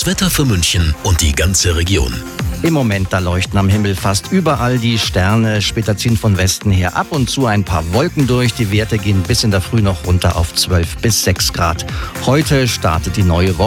Wetter für München und die ganze Region. Im Moment, da leuchten am Himmel fast überall die Sterne. Später ziehen von Westen her ab und zu ein paar Wolken durch. Die Werte gehen bis in der Früh noch runter auf 12 bis 6 Grad. Heute startet die neue Woche.